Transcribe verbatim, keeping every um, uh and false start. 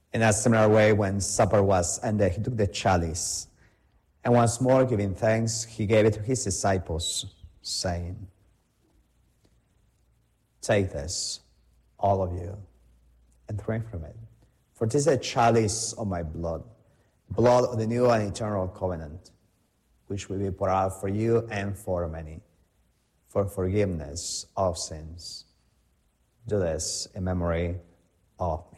In a similar way, when supper was ended, he took the chalice, and once more giving thanks, he gave it to his disciples, saying, "Take this, all of you, and drink from it. For this is a chalice of my blood, blood of the new and eternal covenant, which will be poured out for you and for many, for forgiveness of sins. Do this in memory of me."